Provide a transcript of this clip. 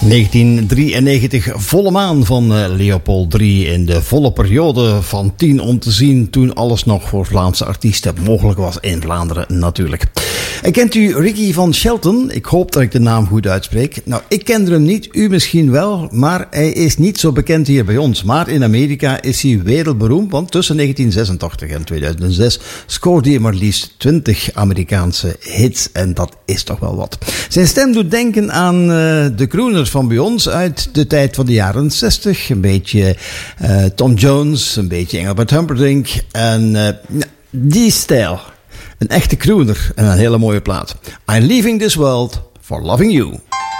1993, volle maan van Leopold III in de volle periode van 10 om te zien, toen alles nog voor Vlaamse artiesten mogelijk was in Vlaanderen natuurlijk. En kent u Ricky van Shelton? Ik hoop dat ik de naam goed uitspreek. Nou, ik kende hem niet, u misschien wel, maar hij is niet zo bekend hier bij ons. Maar in Amerika is hij wereldberoemd, want tussen 1986 en 2006 scoorde hij maar liefst 20 Amerikaanse hits en dat is toch wel wat. Zijn stem doet denken aan de crooners van bij ons uit de tijd van de jaren 60. Een beetje Tom Jones, een beetje Engelbert Humperdinck en die stijl. Een echte crooner en een hele mooie plaat. I'm leaving this world for loving you.